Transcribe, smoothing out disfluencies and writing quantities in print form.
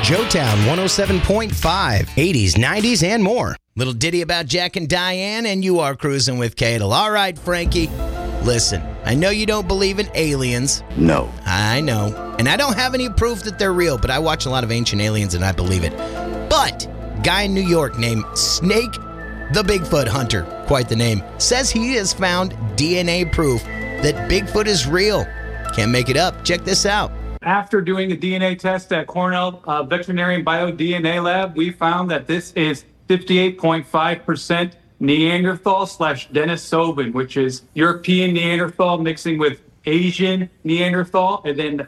Joetown 107.5, 80s, 90s, and more. Little ditty about Jack and Diane, and you are cruising with Cadel. All right, Frankie. Listen, I know you don't believe in aliens. No. I know. And I don't have any proof that they're real, but I watch a lot of Ancient Aliens and I believe it. But guy in New York named Snake the Bigfoot Hunter, quite the name, says he has found DNA proof that Bigfoot is real. Can't make it up. Check this out. After doing the DNA test at Cornell Veterinary Bio-DNA Lab, we found that this is 58.5% Neanderthal/Denisovan, which is European Neanderthal mixing with Asian Neanderthal, and then